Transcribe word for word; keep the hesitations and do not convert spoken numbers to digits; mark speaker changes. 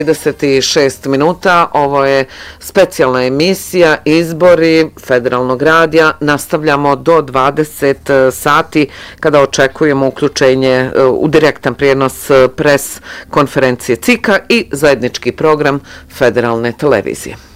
Speaker 1: trideset šest minuta, ovo je specijalna emisija Izbori Federalnog radija. Nastavljamo do dvadeset sati kada očekujemo uključenje u direktan prijenos pres konferencije C I K-a i zajednički program Federalne televizije.